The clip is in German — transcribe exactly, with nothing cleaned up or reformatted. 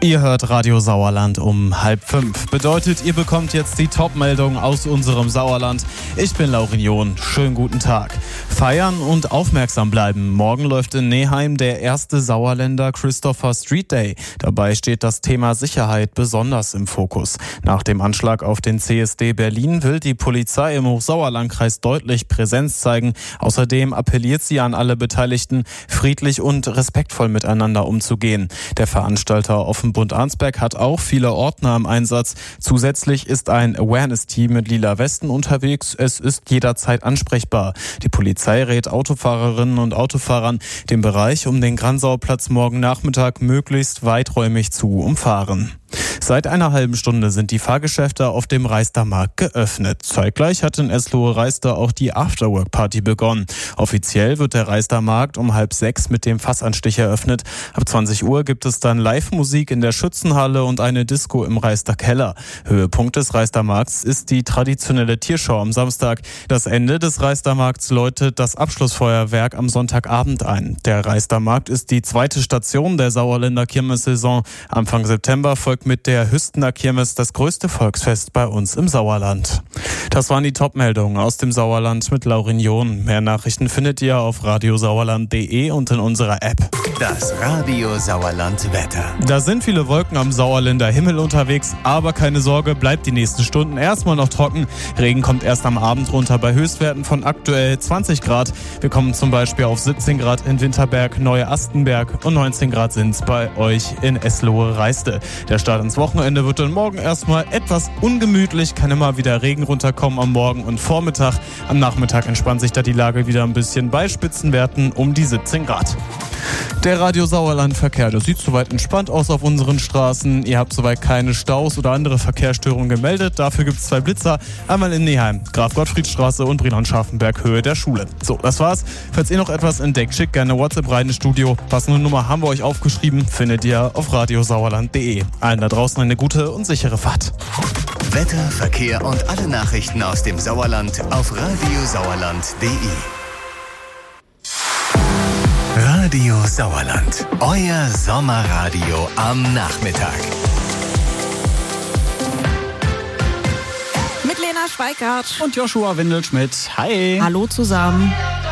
Ihr hört Radio Sauerland um halb fünf. Bedeutet, ihr bekommt jetzt die Top-Meldung aus unserem Sauerland. Ich bin Laurin John. Schönen guten Tag. Feiern und aufmerksam bleiben. Morgen läuft in Neheim der erste Sauerländer Christopher Street Day. Dabei steht das Thema Sicherheit besonders im Fokus. Nach dem Anschlag auf den C S D Berlin will die Polizei im Hochsauerlandkreis deutlich Präsenz zeigen. Außerdem appelliert sie an alle Beteiligten, friedlich und respektvoll miteinander umzugehen. Der Veranstalter Offenbund Arnsberg hat auch viele Ordner im Einsatz. Zusätzlich ist ein Awareness-Team mit lila Westen unterwegs. Es ist jederzeit ansprechbar. Die Polizei rät Autofahrerinnen und Autofahrern, den Bereich um den Gransauplatz morgen Nachmittag möglichst weiträumig zu umfahren. Seit einer halben Stunde sind die Fahrgeschäfte auf dem Reistermarkt geöffnet. Zeitgleich hat in Eslohe-Reister auch die Afterwork-Party begonnen. Offiziell wird der Reistermarkt um halb sechs mit dem Fassanstich eröffnet. Ab zwanzig Uhr gibt es dann Live-Musik in der Schützenhalle und eine Disco im Reister Keller. Höhepunkt des Reistermarkts ist die traditionelle Tierschau am Samstag. Das Ende des Reistermarkts läutet das Abschlussfeuerwerk am Sonntagabend ein. Der Reistermarkt ist die zweite Station der Sauerländer Kirmessaison. Anfang September folgt mit der Hüstener Kirmes das größte Volksfest bei uns im Sauerland. Das waren die Top-Meldungen aus dem Sauerland mit Laurin John. Mehr Nachrichten findet ihr auf radiosauerland punkt de und in unserer App. Das Radio Sauerland Wetter. Da sind viele Wolken am Sauerländer Himmel unterwegs, aber keine Sorge, bleibt die nächsten Stunden erstmal noch trocken. Regen kommt erst am Abend runter bei Höchstwerten von aktuell zwanzig Grad. Wir kommen zum Beispiel auf siebzehn Grad in Winterberg, Neue-Astenberg und neunzehn Grad sind es bei euch in Eslohe-Reiste. Der Start ins Wochenende wird dann morgen erstmal etwas ungemütlich, kann immer wieder Regen runterkommen am Morgen und Vormittag. Am Nachmittag entspannt sich da die Lage wieder ein bisschen bei Spitzenwerten um die siebzehn Grad. Der Radio Sauerland Verkehr, das sieht soweit entspannt aus auf unseren Straßen. Ihr habt soweit keine Staus oder andere Verkehrsstörungen gemeldet. Dafür gibt es zwei Blitzer, einmal in Neheim, Graf-Gottfried-Straße und Brilon-Scharfenberg, Höhe der Schule. So, das war's. Falls ihr noch etwas entdeckt, schickt gerne WhatsApp rein ins Studio. Passende Nummer haben wir euch aufgeschrieben, findet ihr auf radiosauerland punkt de. Allen da draußen eine gute und sichere Fahrt. Wetter, Verkehr und alle Nachrichten aus dem Sauerland auf radiosauerland punkt de. Radio Sauerland, euer Sommerradio am Nachmittag. Mit Lena Schweikart und Joshua Windelschmidt. Hi. Hallo zusammen.